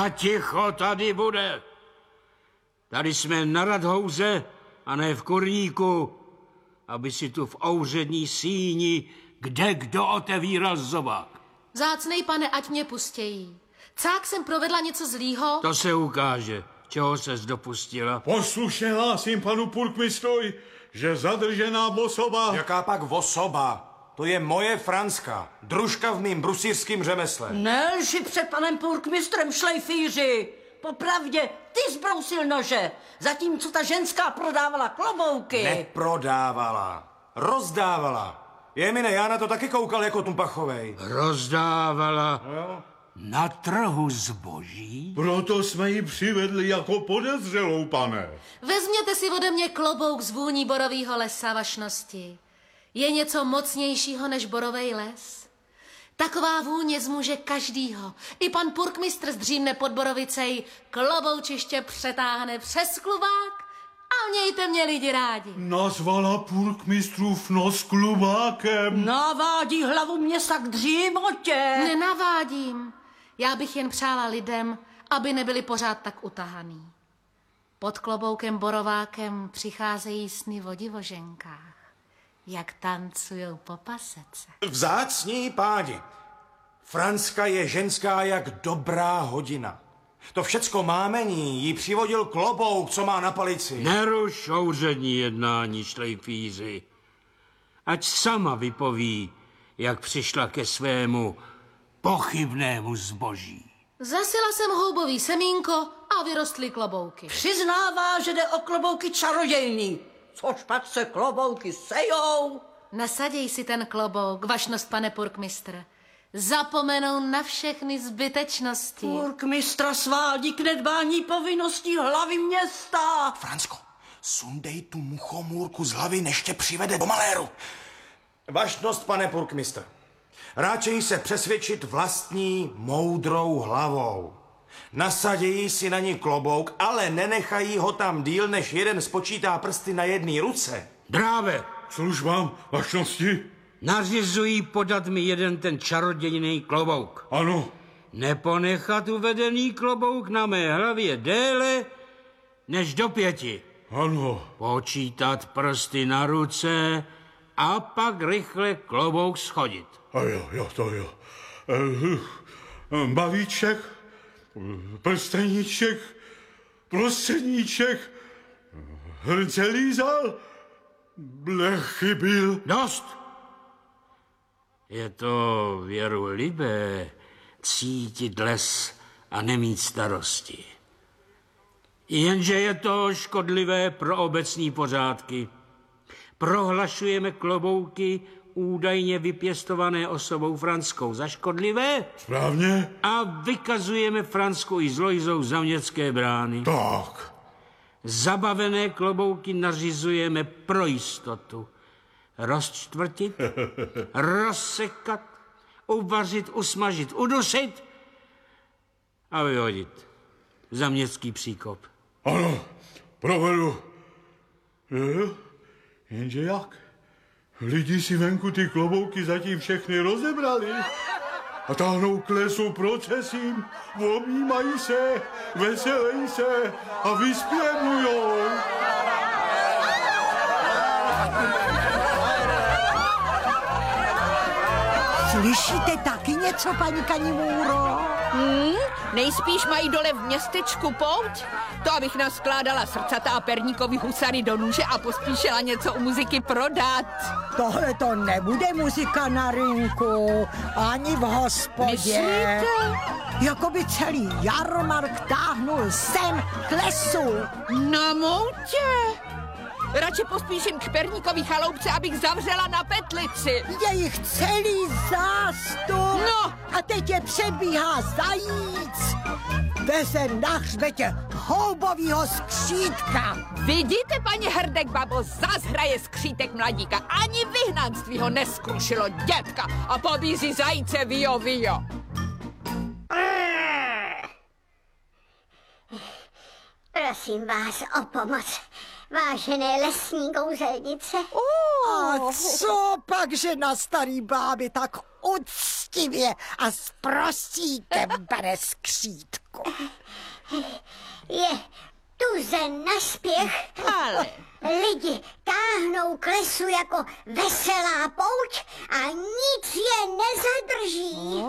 A ticho tady bude. Tady jsme na Radhouze a ne v kurníku, aby si tu v ouřední síni kde kdo otevíral zobák. Vzácnej pane, ať mě pustějí. Cák jsem provedla něco zlýho? To se ukáže, čeho ses dopustila. Poslušně hlásím panu purkmistrovi, že zadržená osoba... Jaká pak osoba? To je moje Franska, družka v mým brusířským řemesle. Nelži před panem purkmistrem, šlejfíři. Popravdě, ty zbrousil nože, zatímco ta ženská prodávala klobouky. Neprodávala, rozdávala. Jemine, já na to taky koukal jako Tumpachovej. Rozdávala Jo? na trhu zboží? Proto jsme ji přivedli jako podezřelou, pane. Vezměte si ode mě klobouk z vůní borovýho lesa, vašnosti. Je něco mocnějšího než borovej les? Taková vůně zmůže každýho. I pan purkmistr zdřímne pod borovicej, kloboučiště přetáhne přes klubák a mějte mě lidi rádi. Nazvala purkmistrův nos klubákem. Navádí hlavu města k dřímotě. Nenavádím. Já bych jen přála lidem, aby nebyli pořád tak utahaný. Pod kloboukem borovákem přicházejí sny o divoženkách, jak tancujou po pasece. Vzácní páni, Franska je ženská jak dobrá hodina. To všecko mámení jí přivodil klobouk, co má na palici. Neruš ouřední jednání, šlejfíři. Ať sama vypoví, jak přišla ke svému pochybnému zboží. Zasila jsem houbový semínko a vyrostly klobouky. Přiznává, že jde o klobouky čarodějný. Což pak se klobouky sejou. Nasaděj si ten klobouk, vašnost, pane purkmistr. Zapomenou na všechny zbytečnosti. Purkmistra svádí k nedbání povinností hlavy města. Fransko, sundej tu muchomůrku z hlavy, než tě přivede do maléru. Vašnost, pane purkmistr, ráčej se přesvědčit vlastní moudrou hlavou. Nasadějí si na ní klobouk, ale nenechají ho tam díl, než jeden spočítá prsty na jedné ruce. Dráve, Službám vašnosti? nařizují podat mi jeden ten čarodějný klobouk. Ano. Neponechat uvedený klobouk na mé hlavě déle než do 5. Ano. Počítat prsty na ruce a pak rychle klobouk schodit. A jo, to jo. Bavíček, prsteníček, prostředníček, hrnce lízal, blechy byl. Dost! Je to věrulibé cítit les a nemít starosti. Jenže je to škodlivé pro obecní pořádky. Prohlašujeme klobouky údajně vypěstované osobou Franskou za škodlivé Správně? a vykazujeme Fransku i s Lojzou za městské brány. Tak. Zabavené klobouky nařizujeme pro jistotu rozčtvrtit, rozsekat, uvařit, usmažit, udusit a vyhodit za městský příkop. Ano, provedu. Jo, jenže jak? Lidi si venku ty klobouky zatím všechny rozebrali a táhnou k lesu procesím, objímají se, veselejí se a vyspěvujou. Slyšíte taky něco, paní Kanimůro? Nejspíš mají dole v městečku pouť? To, abych naskládala srdcatá perníkový husary do nůže a pospíšila něco u muziky prodat. Tohle to nebude muzika na rynku, ani v hospodě. Myslíte? Jakoby celý jarmark táhnul sem k lesu. Na moutě. Radši pospíším k perníkový chaloupce, abych zavřela na petlici. Je jich celý zástup. No. A teď je předbíhá zajíc. Veze na hřbetě houbovýho skřítka. Vidíte, paní Hrdek babo, zas hraje skřítek mladíka. Ani vyhnanství ho neskrušilo, dětka. A pobízí zajíce vio, vio. Prosím vás o pomoc, vážené lesní kouzelnice. A co pak, že na starý báby tak uctivě a s prostíkem, pane skřítku? Rinku. Je tuzen na spěch. Ale Lidi táhnou k lesu jako veselá pouť a nic je nezadrží.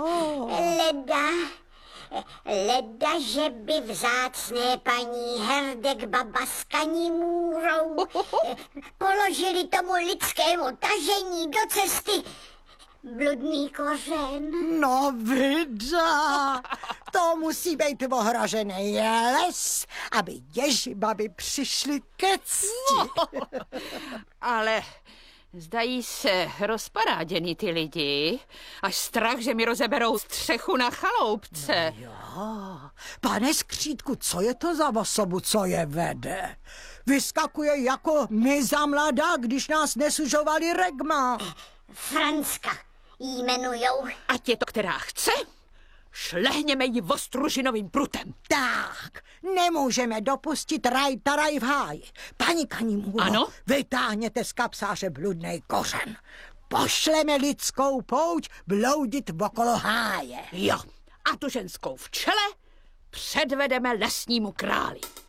Leda, že by vzácné paní Herdek baba s Kanimůrou položili tomu lidskému tažení do cesty bludný kořen. No vida, to musí být ohrožený les, aby ježibaby přišli ke cti. ale zdají se rozparáděni ty lidi. Až strach, že mi rozeberou střechu na chaloupce. Pane Skřítku, co je to za osobu, co je vede? Vyskakuje jako my za mladá, když nás nesužovali regma. Franska jí jmenujou. Ať je to, která chce, šlehněme ji ostružinovým prutem. Tak, nemůžeme dopustit raj v háji. Paní Kanimůro, Ano? vytáhněte z kapsáře bludnej kořen. Pošleme lidskou pouť bloudit okolo háje. Jo, a tu ženskou v čele předvedeme lesnímu králi.